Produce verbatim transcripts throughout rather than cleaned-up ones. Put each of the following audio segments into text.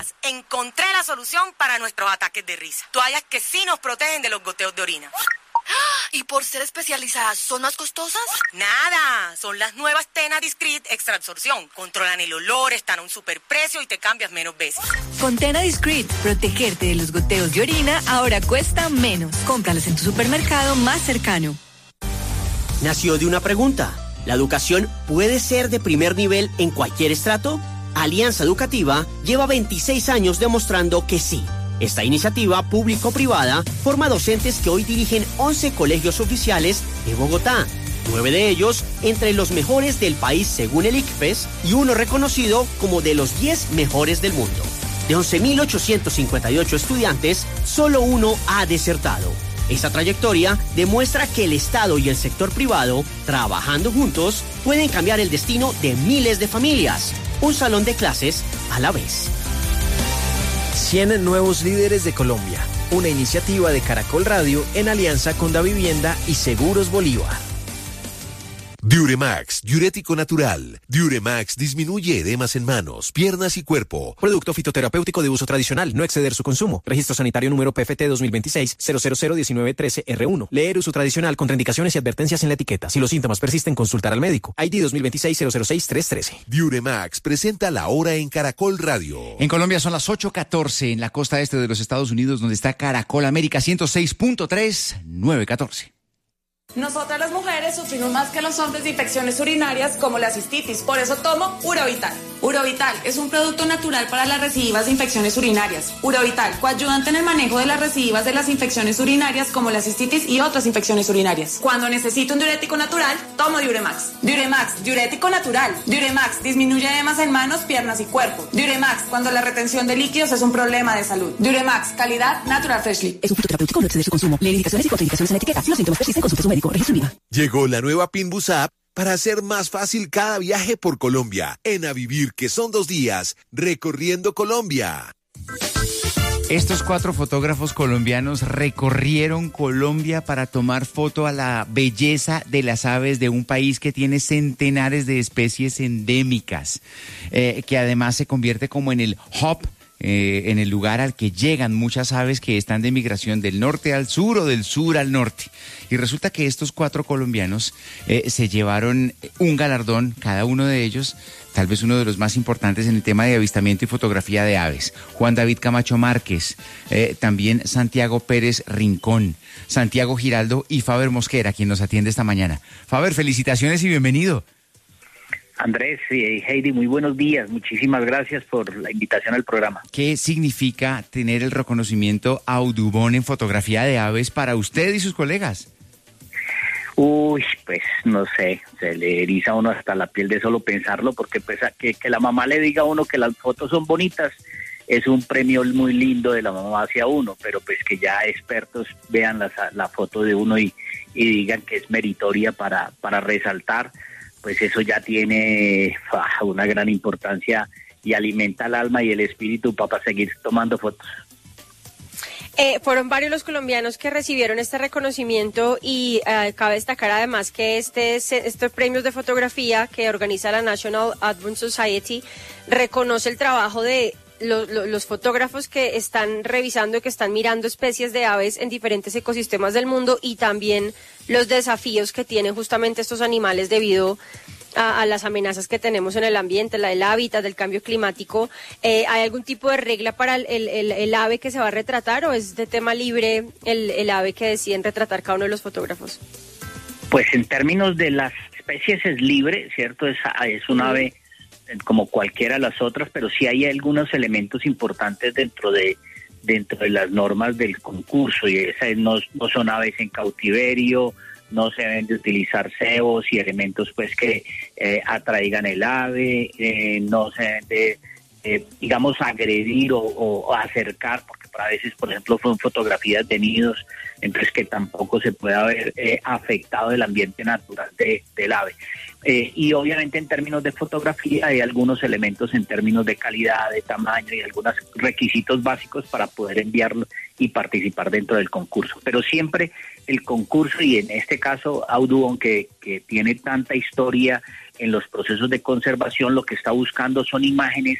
más, encontré la solución para nuestros ataques de risa. Toallas que sí nos protegen de los goteos de orina. ¿Y por ser especializadas, son más costosas? Nada, son las nuevas Tena Discreet Extra Absorción. Controlan el olor, están a un superprecio y te cambias menos veces. Con Tena Discreet, protegerte de los goteos de orina ahora cuesta menos. Cómpralos en tu supermercado más cercano. Nació de una pregunta. ¿La educación puede ser de primer nivel en cualquier estrato? Alianza Educativa lleva veintiséis años demostrando que sí. Esta iniciativa público-privada forma docentes que hoy dirigen once colegios oficiales de Bogotá, nueve de ellos entre los mejores del país según el ICFES y uno reconocido como de los diez mejores del mundo. De once mil ochocientos cincuenta y ocho estudiantes, solo uno ha desertado. Esa trayectoria demuestra que el Estado y el sector privado, trabajando juntos, pueden cambiar el destino de miles de familias. Un salón de clases a la vez. cien nuevos líderes de Colombia. Una iniciativa de Caracol Radio en alianza con Davivienda y Seguros Bolívar. Diuremax, diurético natural. Diuremax disminuye edemas en manos, piernas y cuerpo. Producto fitoterapéutico de uso tradicional, no exceder su consumo. Registro sanitario número P F T dos mil veintiséis cero cero cero diecinueve trece R uno. Leer uso tradicional, contraindicaciones y advertencias en la etiqueta. Si los síntomas persisten, consultar al médico. I D dos mil veintiséis cero cero seis tres trece. Diuremax presenta la hora en Caracol Radio. En Colombia son las ocho catorce en la costa este de los Estados Unidos, donde está Caracol América ciento seis punto tres, nueve catorce. Nosotras las mujeres sufrimos más que los hombres de infecciones urinarias como la cistitis, por eso tomo Urovital. Urovital es un producto natural para las recidivas de infecciones urinarias. Urovital, coayudante en el manejo de las recidivas de las infecciones urinarias como la cistitis y otras infecciones urinarias. Cuando necesito un diurético natural, tomo Diuremax. Diuremax, diurético natural. Diuremax disminuye edemas en manos, piernas y cuerpo. Diuremax, cuando la retención de líquidos es un problema de salud. Diuremax, calidad Natural Freshly. Es un fitoterapéutico, no exceder su consumo. Leer indicaciones y contraindicaciones en la etiqueta. Si los síntomas persisten, consulte a su médico. Registro Viva. Llegó la nueva Pinbus App para hacer más fácil cada viaje por Colombia. En A Vivir, que son dos días, recorriendo Colombia. Estos cuatro fotógrafos colombianos recorrieron Colombia para tomar foto a la belleza de las aves de un país que tiene centenares de especies endémicas, eh, que además se convierte como en el hub, eh, en el lugar al que llegan muchas aves que están de migración del norte al sur o del sur al norte. Y resulta que estos cuatro colombianos eh, se llevaron un galardón, cada uno de ellos, tal vez uno de los más importantes en el tema de avistamiento y fotografía de aves. Juan David Camacho Márquez, eh, también Santiago Pérez Rincón, Santiago Giraldo y Faber Mosquera, quien nos atiende esta mañana. Faber, felicitaciones y bienvenido. Andrés y Heidi, muy buenos días. Muchísimas gracias por la invitación al programa. ¿Qué significa tener el reconocimiento Audubon en fotografía de aves para usted y sus colegas? Uy, pues no sé, se le eriza a uno hasta la piel de solo pensarlo, porque pues a que, que la mamá le diga a uno que las fotos son bonitas es un premio muy lindo de la mamá hacia uno, pero pues que ya expertos vean la, la foto de uno y, y digan que es meritoria para, para resaltar, pues eso ya tiene uh, una gran importancia y alimenta el alma y el espíritu para seguir tomando fotos. Eh, fueron varios los colombianos que recibieron este reconocimiento y eh, cabe destacar además que este, estos premios de fotografía que organiza la National Audubon Society reconoce el trabajo de lo, lo, los fotógrafos que están revisando y que están mirando especies de aves en diferentes ecosistemas del mundo y también los desafíos que tienen justamente estos animales debido A, a las amenazas que tenemos en el ambiente, la del hábitat, del cambio climático. Eh, ¿Hay algún tipo de regla para el, el, el, el ave que se va a retratar o es de tema libre el, el ave que deciden retratar cada uno de los fotógrafos? Pues en términos de las especies es libre, ¿cierto? Es, es un ave como cualquiera de las otras, pero sí hay algunos elementos importantes dentro de dentro de las normas del concurso y esas no, no son aves en cautiverio, no se deben de utilizar cebos y elementos pues que eh, atraigan el ave, eh, no se deben de, eh, digamos, agredir o, o acercar, porque a veces, por ejemplo, son fotografías de nidos, entonces que tampoco se puede haber eh, afectado el ambiente natural de, del ave. Eh, y obviamente en términos de fotografía hay algunos elementos en términos de calidad, de tamaño y algunos requisitos básicos para poder enviarlo y participar dentro del concurso. Pero siempre el concurso, y en este caso Audubon, que, que tiene tanta historia en los procesos de conservación, lo que está buscando son imágenes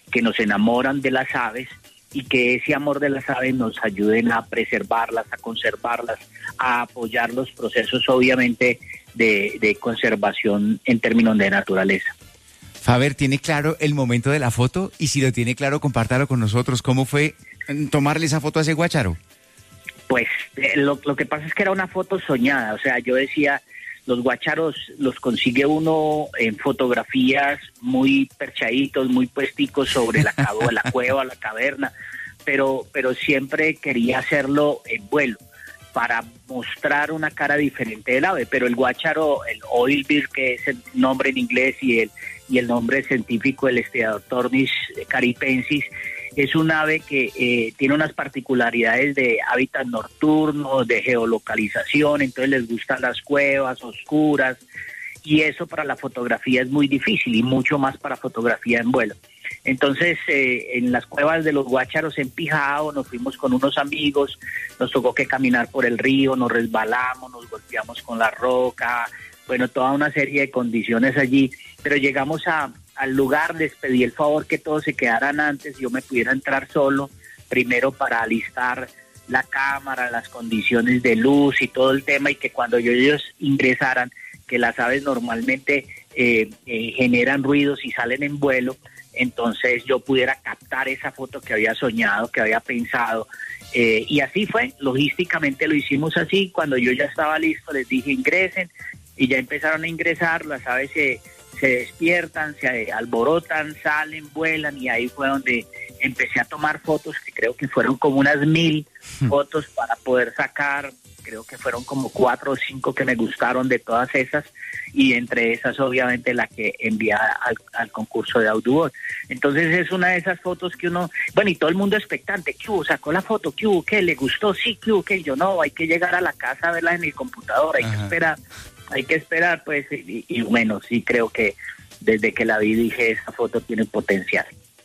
que nos enamoran de las aves y que ese amor de las aves nos ayuden a preservarlas, a conservarlas, a apoyar los procesos obviamente de, de conservación en términos de naturaleza. Faber, ¿tiene claro el momento de la foto? Y si lo tiene claro, compártalo con nosotros. ¿Cómo fue tomarle esa foto a ese guácharo? Pues eh, lo, lo que pasa es que era una foto soñada, o sea, yo decía, los guácharos los consigue uno en fotografías muy perchaditos, muy puesticos sobre la, la cueva, la caverna, pero, pero siempre quería hacerlo en vuelo para mostrar una cara diferente del ave, pero el guácharo, el oilbill, que es el nombre en inglés, y el, y el nombre científico, el Steatoctornis caripensis, es un ave que eh, tiene unas particularidades de hábitat nocturno, de geolocalización, entonces les gustan las cuevas oscuras, y eso para la fotografía es muy difícil, y mucho más para fotografía en vuelo. Entonces, eh, en las cuevas de los guácharos en Pijao, nos fuimos con unos amigos, nos tocó que caminar por el río, nos resbalamos, nos golpeamos con la roca, bueno, toda una serie de condiciones allí, pero llegamos a... al lugar, les pedí el favor que todos se quedaran antes, yo me pudiera entrar solo, primero para alistar la cámara, las condiciones de luz y todo el tema, y que cuando ellos ingresaran, que las aves normalmente eh, eh, generan ruidos y salen en vuelo, entonces yo pudiera captar esa foto que había soñado, que había pensado, eh, y así fue, logísticamente lo hicimos así. Cuando yo ya estaba listo les dije ingresen, y ya empezaron a ingresar, las aves se... se despiertan, se alborotan, salen, vuelan, y ahí fue donde empecé a tomar fotos, que creo que fueron como unas mil fotos para poder sacar, creo que fueron como cuatro o cinco que me gustaron de todas esas, y entre esas obviamente la que envié al, al concurso de Audubon. Entonces es una de esas fotos que uno, bueno, y todo el mundo expectante, ¿qué hubo? ¿Sacó la foto? ¿Qué hubo? ¿Qué? ¿Le gustó? Sí, ¿qué hubo? ¿Qué? Yo no, hay que llegar a la casa a verla en el computador, hay Ajá. que esperar. Hay que esperar, pues, y, y bueno, sí creo que desde que la vi dije, esa foto tiene potencial.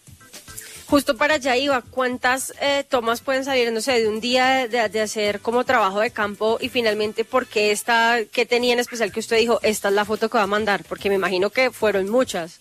Justo para allá iba, ¿cuántas eh, tomas pueden salir, no sé, de un día de, de hacer como trabajo de campo, y finalmente por qué esta, qué tenía en especial que usted dijo, esta es la foto que va a mandar? Porque me imagino que fueron muchas.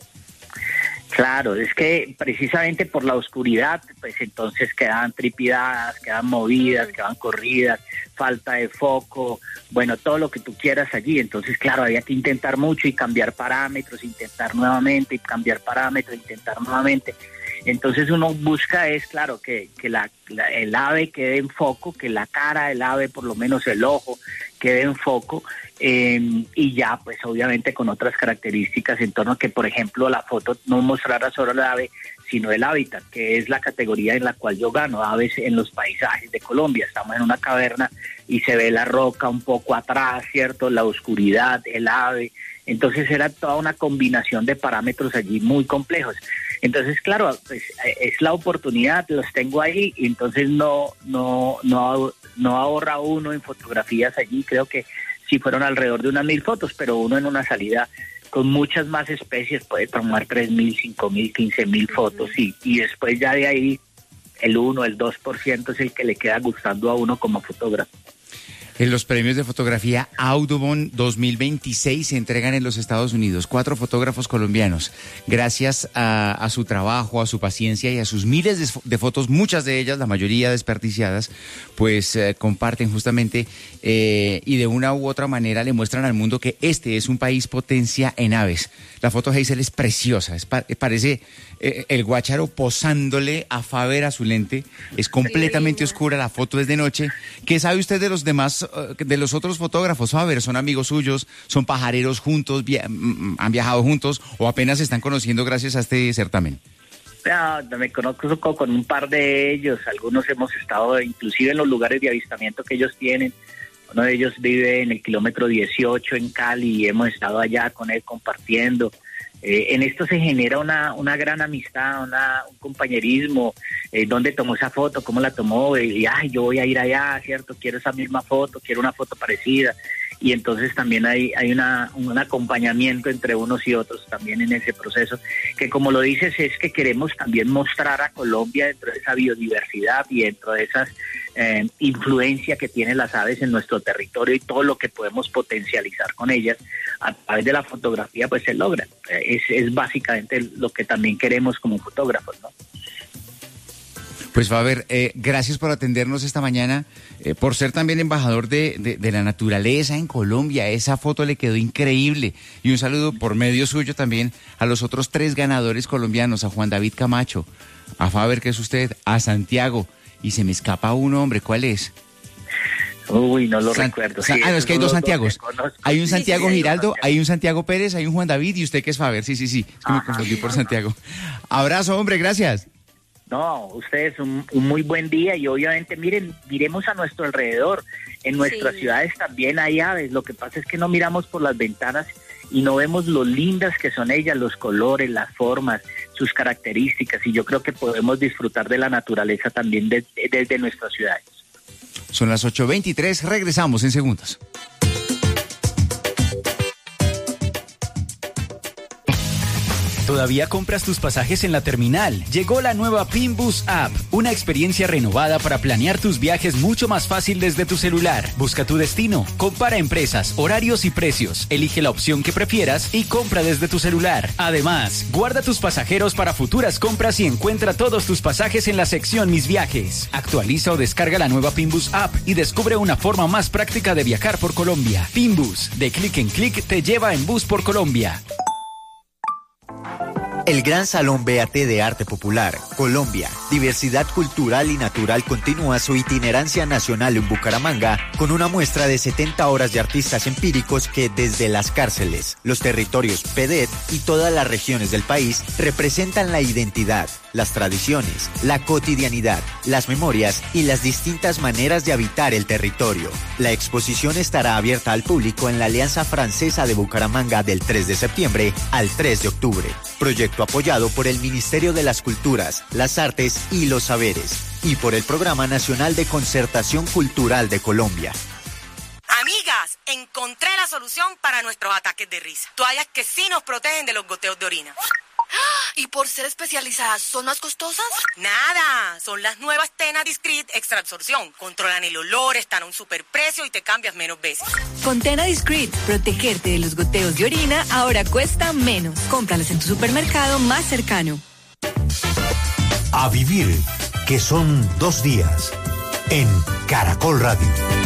Claro, es que precisamente por la oscuridad, pues entonces quedaban tripidadas, quedaban movidas, quedaban corridas, falta de foco, bueno, todo lo que tú quieras allí. Entonces, claro, había que intentar mucho y cambiar parámetros, intentar nuevamente y cambiar parámetros, intentar nuevamente. Entonces uno busca es, claro, que, que la, la, el ave quede en foco, que la cara del ave, por lo menos el ojo, quede en foco, eh, y ya pues obviamente con otras características en torno a que, por ejemplo, la foto no mostrara solo el ave, sino el hábitat, que es la categoría en la cual yo gano, aves en los paisajes de Colombia. Estamos en una caverna y se ve la roca un poco atrás, ¿cierto? La oscuridad, el ave. Entonces era toda una combinación de parámetros allí muy complejos. Entonces, claro, pues, es la oportunidad, los tengo ahí, y entonces no, no, no, no ahorra uno en fotografías allí. Creo que sí fueron alrededor de unas mil fotos, pero uno en una salida con muchas más especies puede tomar tres mil, cinco mil, quince mil fotos, y, y después ya de ahí el uno, el dos por ciento es el que le queda gustando a uno como fotógrafo. En los premios de fotografía Audubon dos mil veintiséis se entregan en los Estados Unidos. Cuatro fotógrafos colombianos, gracias a, a su trabajo, a su paciencia y a sus miles de, de fotos, muchas de ellas, la mayoría desperdiciadas, pues eh, comparten justamente eh, y de una u otra manera le muestran al mundo que este es un país potencia en aves. La foto Hazel es preciosa, es, parece eh, el guácharo posándole a Faber a su lente, es completamente oscura, la foto es de noche. ¿Qué sabe usted de los demás, de los otros fotógrafos, Faber? ¿Son amigos suyos? ¿Son pajareros juntos? Via- ¿Han viajado juntos? ¿O apenas se están conociendo gracias a este certamen? No, me conozco con un par de ellos. Algunos hemos estado inclusive en los lugares de avistamiento que ellos tienen. Uno de ellos vive en el kilómetro dieciocho en Cali y hemos estado allá con él compartiendo. Eh, en esto se genera una, una gran amistad, una, un compañerismo. Eh, ¿Dónde tomó esa foto? ¿Cómo la tomó? Y, ay, yo voy a ir allá, ¿cierto? Quiero esa misma foto, quiero una foto parecida. Y entonces también hay, hay una, un acompañamiento entre unos y otros también en ese proceso, que como lo dices es que queremos también mostrar a Colombia dentro de esa biodiversidad y dentro de esas eh, influencia que tienen las aves en nuestro territorio y todo lo que podemos potencializar con ellas a través de la fotografía, pues se logra. Eh, es, es básicamente lo que también queremos como fotógrafos, ¿no? Pues Faber, eh, gracias por atendernos esta mañana, eh, por ser también embajador de, de, de la naturaleza en Colombia. Esa foto le quedó increíble. Y un saludo por medio suyo también a los otros tres ganadores colombianos, a Juan David Camacho, a Faber, que es usted, a Santiago. Y se me escapa un hombre, ¿cuál es? Uy, no lo San, recuerdo. San, Sí, ah, no, es que hay dos Santiagos. Hay un Sí, Santiago sí, hay Giraldo, dos hay un Santiago Pérez, hay un Juan David y usted que es Faber. Sí, sí, sí. Es que me confundí por Santiago. Abrazo, hombre, gracias. No, ustedes un, un muy buen día y obviamente miren, miremos a nuestro alrededor. En nuestras Sí. ciudades también hay aves. Lo que pasa es que no miramos por las ventanas y no vemos lo lindas que son ellas, los colores, las formas, sus características. Y yo creo que podemos disfrutar de la naturaleza también de, de, desde nuestras ciudades. Son las ocho veintitrés, regresamos en segundos. ¿Todavía compras tus pasajes en la terminal? Llegó la nueva Pinbus App, una experiencia renovada para planear tus viajes mucho más fácil desde tu celular. Busca tu destino, compara empresas, horarios y precios, elige la opción que prefieras y compra desde tu celular. Además, guarda tus pasajeros para futuras compras y encuentra todos tus pasajes en la sección Mis Viajes. Actualiza o descarga la nueva Pinbus App y descubre una forma más práctica de viajar por Colombia. Pinbus, de clic en clic, te lleva en bus por Colombia. El Gran Salón B A T de Arte Popular, Colombia, Diversidad Cultural y Natural continúa su itinerancia nacional en Bucaramanga con una muestra de setenta horas de artistas empíricos que desde las cárceles, los territorios P D E T y todas las regiones del país representan la identidad, las tradiciones, la cotidianidad, las memorias y las distintas maneras de habitar el territorio. La exposición estará abierta al público en la Alianza Francesa de Bucaramanga del tres de septiembre al tres de octubre. Proyecto apoyado por el Ministerio de las Culturas, las Artes y los Saberes y por el Programa Nacional de Concertación Cultural de Colombia. Amigas, encontré la solución para nuestros ataques de risa. Toallas que sí nos protegen de los goteos de orina. ¿Y por ser especializadas son más costosas? Nada, son las nuevas Tena Discreet Extra Absorción. Controlan el olor, están a un superprecio y te cambias menos veces. Con Tena Discreet, protegerte de los goteos de orina ahora cuesta menos. Cómpralas en tu supermercado más cercano. A vivir, que son dos días, en Caracol Radio.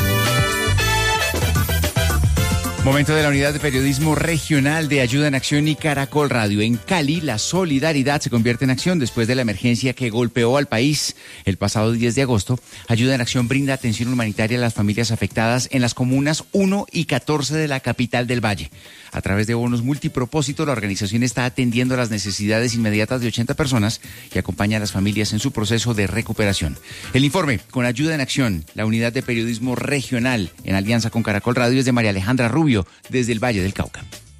Momento de la unidad de periodismo regional de Ayuda en Acción y Caracol Radio. En Cali, la solidaridad se convierte en acción después de la emergencia que golpeó al país. El pasado diez de agosto, Ayuda en Acción brinda atención humanitaria a las familias afectadas en las comunas uno y catorce de la capital del Valle. A través de bonos multipropósito, la organización está atendiendo las necesidades inmediatas de ochenta personas y acompaña a las familias en su proceso de recuperación. El informe con Ayuda en Acción, la unidad de periodismo regional en alianza con Caracol Radio, es de María Alejandra Rubio, desde el Valle del Cauca.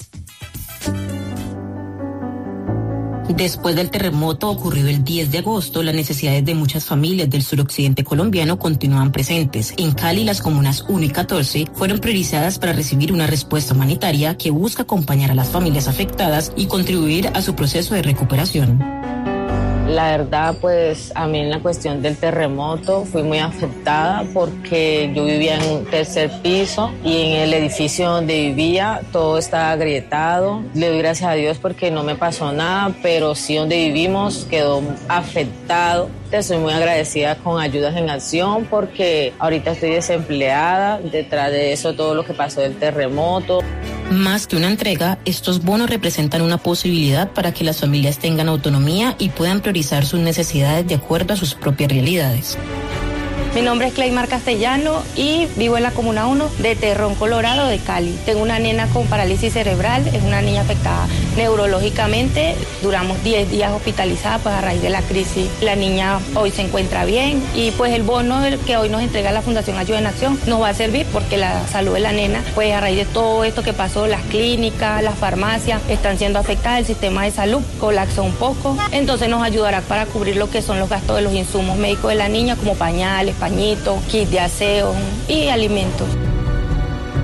Después del terremoto ocurrido el diez de agosto, las necesidades de muchas familias del suroccidente colombiano continúan presentes. En Cali, las comunas uno y catorce fueron priorizadas para recibir una respuesta humanitaria que busca acompañar a las familias afectadas y contribuir a su proceso de recuperación. La verdad, pues a mí en la cuestión del terremoto fui muy afectada porque yo vivía en un tercer piso y en el edificio donde vivía todo estaba agrietado. Le doy gracias a Dios porque no me pasó nada, pero sí donde vivimos quedó afectado. Estoy muy agradecida con Ayudas en Acción porque ahorita estoy desempleada, detrás de eso todo lo que pasó del terremoto. Más que una entrega, estos bonos representan una posibilidad para que las familias tengan autonomía y puedan priorizar sus necesidades de acuerdo a sus propias realidades. Mi nombre es Cleymar Castellano y vivo en la Comuna uno de Terrón, Colorado, de Cali. Tengo una nena con parálisis cerebral, es una niña afectada neurológicamente. Duramos diez días hospitalizada pues, a raíz de la crisis. La niña hoy se encuentra bien y pues el bono que hoy nos entrega la Fundación Ayuda en Acción nos va a servir porque la salud de la nena, pues a raíz de todo esto que pasó, las clínicas, las farmacias están siendo afectadas, el sistema de salud colapsó un poco. Entonces nos ayudará para cubrir lo que son los gastos de los insumos médicos de la niña como pañales, pañitos, kit de aseo y alimentos.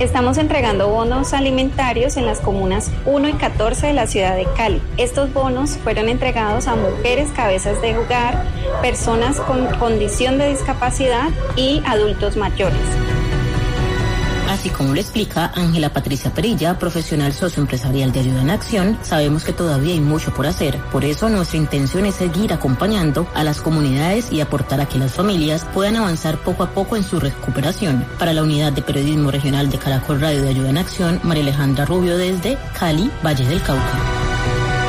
Estamos entregando bonos alimentarios en las comunas uno y catorce de la ciudad de Cali. Estos bonos fueron entregados a mujeres cabezas de hogar, personas con condición de discapacidad y adultos mayores. Así como lo explica Ángela Patricia Perilla, profesional socioempresarial de Ayuda en Acción, sabemos que todavía hay mucho por hacer. Por eso nuestra intención es seguir acompañando a las comunidades y aportar a que las familias puedan avanzar poco a poco en su recuperación. Para la Unidad de Periodismo Regional de Caracol Radio de Ayuda en Acción, María Alejandra Rubio desde Cali, Valle del Cauca.